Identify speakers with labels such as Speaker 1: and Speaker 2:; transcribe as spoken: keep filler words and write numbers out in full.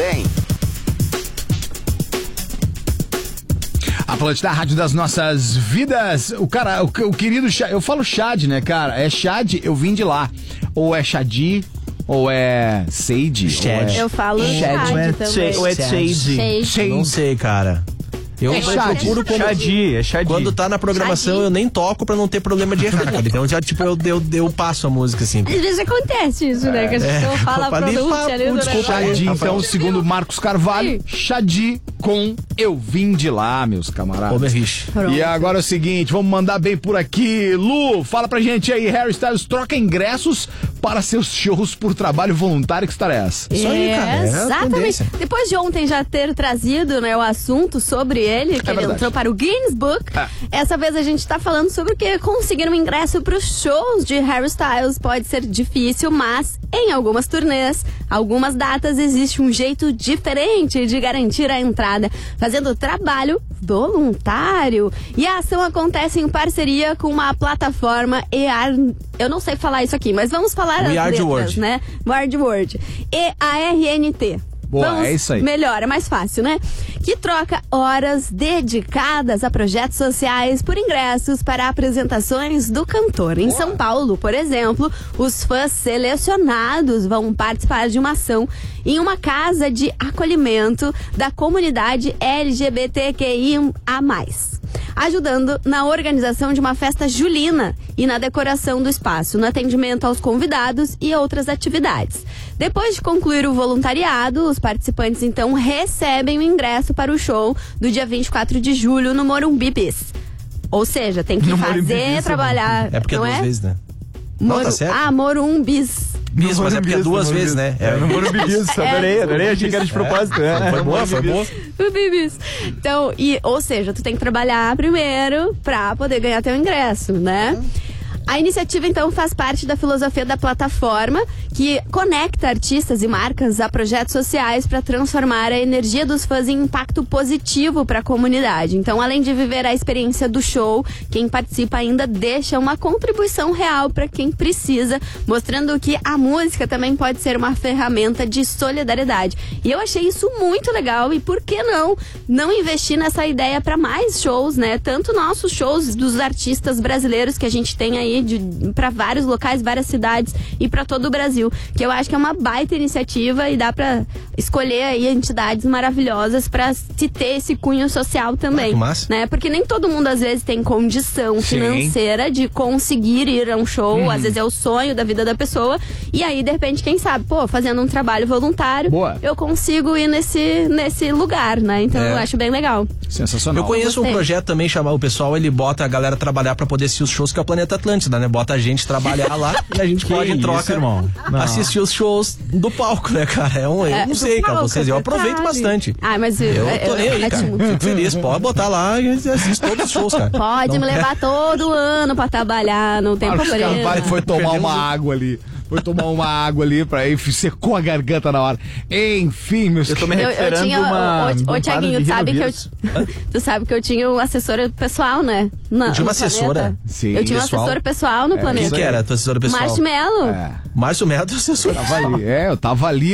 Speaker 1: também.
Speaker 2: Atlântida, a rádio das nossas vidas. O cara, o, o querido Chad, eu falo Chad, né, cara? É Chad, eu vim de lá. Ou é Chadi, ou é Sage.
Speaker 3: Chad.
Speaker 2: É...
Speaker 4: Eu falo Chad,
Speaker 3: Chad,
Speaker 4: também.
Speaker 3: ou é Sage.
Speaker 4: Chad.
Speaker 3: Não sei, cara. Eu
Speaker 2: É Chad.
Speaker 3: procuro quando,
Speaker 5: Chadi, é Chadi.
Speaker 3: quando tá na programação,
Speaker 4: Chadi.
Speaker 3: eu nem toco pra não ter problema de errar, cara. Então já, tipo, eu, eu, eu passo a música, assim.
Speaker 4: Às vezes acontece isso, né? Que a gente não fala a
Speaker 3: falei,
Speaker 4: pronúncia
Speaker 3: fala,
Speaker 4: ali do
Speaker 3: desculpa aí.
Speaker 4: negócio.
Speaker 2: Chadi, então, segundo Marcos Carvalho, Chadi com Eu Vim de Lá, meus camaradas.
Speaker 3: Overrich.
Speaker 4: Pronto.
Speaker 2: E agora é o seguinte, vamos mandar bem por aqui. Lu, fala pra gente aí, Harry Styles troca ingressos para seus shows por trabalho voluntário, que história é essa?
Speaker 3: Isso aí, cara, é a
Speaker 4: exatamente.
Speaker 3: tendência.
Speaker 4: Depois de ontem já ter trazido, né, o assunto sobre ele, que
Speaker 2: É
Speaker 4: ele
Speaker 2: verdade.
Speaker 4: entrou para o Guinness Book,
Speaker 2: É.
Speaker 4: essa vez a gente tá falando sobre o que conseguir um ingresso para os shows de Harry Styles. Pode ser difícil, mas em algumas turnês, algumas datas, existe um jeito diferente de garantir a entrada, fazendo trabalho voluntário. E a ação acontece em parceria com uma plataforma E A R... Eu não sei falar isso aqui, mas vamos falar
Speaker 3: We
Speaker 4: as
Speaker 3: Are the
Speaker 4: letras,
Speaker 3: World.
Speaker 4: né? We Are the World. E A R N T.
Speaker 2: Boa,
Speaker 4: Vamos,
Speaker 2: é isso aí.
Speaker 4: Melhor, é mais fácil, né? Que troca horas dedicadas a projetos sociais por ingressos para apresentações do cantor. Em São Paulo, por exemplo, os fãs selecionados vão participar de uma ação em uma casa de acolhimento da comunidade L G B T Q I A mais, ajudando na organização de uma festa julina e na decoração do espaço, no atendimento aos convidados e outras atividades. Depois de concluir o voluntariado, os participantes então recebem o ingresso para o show do dia vinte e quatro de julho no Morumbi Bis. Ou seja, tem que
Speaker 2: No Morumbi
Speaker 4: fazer,
Speaker 2: Bis,
Speaker 4: trabalhar.
Speaker 3: É porque é
Speaker 4: não
Speaker 3: duas
Speaker 4: é?
Speaker 3: vezes, né? Não,
Speaker 4: Moru...
Speaker 3: tá certo.
Speaker 4: Ah, Morumbis.
Speaker 3: Bis, mas é porque é duas vezes, né?
Speaker 5: É, no Morumbi Bis, adorei, adorei, achei que era de propósito. É.
Speaker 3: Foi boa, foi boa.
Speaker 4: O Bibis. Então, e, ou seja, tu tem que trabalhar primeiro pra poder ganhar teu ingresso, né? A iniciativa, então, faz parte da filosofia da plataforma, que conecta artistas e marcas a projetos sociais para transformar a energia dos fãs em impacto positivo para a comunidade. Então, além de viver a experiência do show, quem participa ainda deixa uma contribuição real para quem precisa, mostrando que a música também pode ser uma ferramenta de solidariedade. E eu achei isso muito legal, e por que não não investir nessa ideia para mais shows, né? Tanto nossos shows dos artistas brasileiros que a gente tem aí para vários locais, várias cidades e para todo o Brasil, que eu acho que é uma baita iniciativa e dá para escolher aí entidades maravilhosas para se ter esse cunho social também,
Speaker 3: Ah, que massa.
Speaker 4: né? Porque nem todo mundo às vezes tem condição
Speaker 2: Sim.
Speaker 4: financeira de conseguir ir a um show, uhum. Às vezes é o sonho da vida da pessoa, e aí de repente, quem sabe, pô, fazendo um trabalho voluntário,
Speaker 2: Boa.
Speaker 4: eu consigo ir nesse, nesse lugar, né? Então
Speaker 3: É.
Speaker 4: eu acho bem legal.
Speaker 2: Sensacional.
Speaker 3: Eu conheço um
Speaker 4: Gostei.
Speaker 3: projeto também, chamar o pessoal, ele bota a galera trabalhar pra poder assistir os shows, que é o Planeta Atlântida, né? Bota a gente trabalhar lá e a gente
Speaker 5: Que
Speaker 3: pode, em
Speaker 5: isso,
Speaker 3: troca,
Speaker 5: irmão? Não.
Speaker 3: assistir os shows do palco, né, cara? É um, eu
Speaker 4: É,
Speaker 3: não
Speaker 4: do
Speaker 3: sei, cara,
Speaker 4: palco,
Speaker 3: vocês, eu
Speaker 4: é
Speaker 3: aproveito
Speaker 4: verdade.
Speaker 3: bastante.
Speaker 4: Ah, mas
Speaker 3: Eu
Speaker 4: é,
Speaker 3: tô nem aí,
Speaker 4: é
Speaker 3: cara.
Speaker 4: ótimo.
Speaker 3: Fico feliz, pode botar lá e assistir todos os shows, cara.
Speaker 4: Pode
Speaker 3: Não-
Speaker 4: me levar todo ano pra trabalhar, não tem
Speaker 2: Marcos
Speaker 4: problema.
Speaker 2: Carvalho foi tomar
Speaker 3: Perdemos
Speaker 2: uma
Speaker 3: o-
Speaker 2: água ali. Foi tomar uma água ali, pra aí secou a garganta na hora. Enfim, meus
Speaker 5: Eu tô me
Speaker 4: Eu, eu
Speaker 5: recuperando
Speaker 4: tinha,
Speaker 5: uma...
Speaker 4: ô,
Speaker 5: de um
Speaker 4: ô,
Speaker 5: quadro
Speaker 4: Tiaguinho,
Speaker 5: de
Speaker 4: sabe que eu,
Speaker 5: rinovírus.
Speaker 4: tu sabe que eu tinha um assessor pessoal, né? Na,
Speaker 3: Tinha uma
Speaker 4: no
Speaker 3: assessora?
Speaker 4: planeta.
Speaker 2: Sim.
Speaker 4: Eu tinha um
Speaker 3: Pessoal?
Speaker 4: assessor pessoal no
Speaker 2: É,
Speaker 4: planeta.
Speaker 3: Quem que era a tua assessora pessoal?
Speaker 4: Marshmello.
Speaker 2: É.
Speaker 3: Márcio Melo, assessor.
Speaker 2: Tava ali, é, eu tava ali